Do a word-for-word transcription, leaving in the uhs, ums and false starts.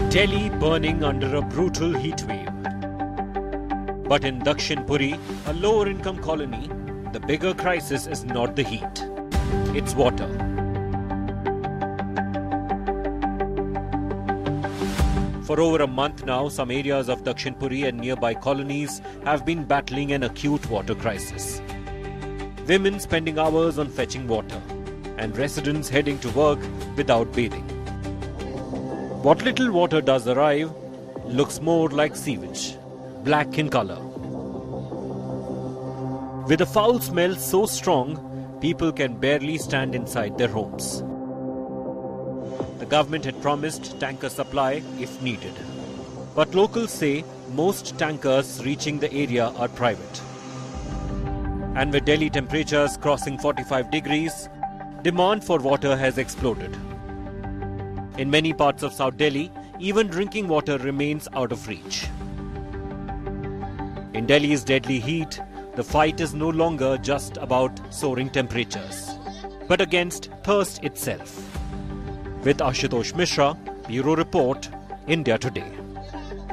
Delhi burning under a brutal heat wave. But in Dakshin Puri, a lower income colony, the bigger crisis is not the heat. It's water. For over a month now, some areas of Dakshin Puri and nearby colonies have been battling an acute water crisis. Women spending hours on fetching water and residents heading to work without bathing. What little water does arrive looks more like sewage, black in color. With a foul smell so strong, people can barely stand inside their homes. The government had promised tanker supply if needed. But locals say most tankers reaching the area are private. And with Delhi temperatures crossing forty-five degrees, demand for water has exploded. In many parts of South Delhi, even drinking water remains out of reach. In Delhi's deadly heat, the fight is no longer just about soaring temperatures, but against thirst itself. With Ashutosh Mishra, Bureau Report, India Today.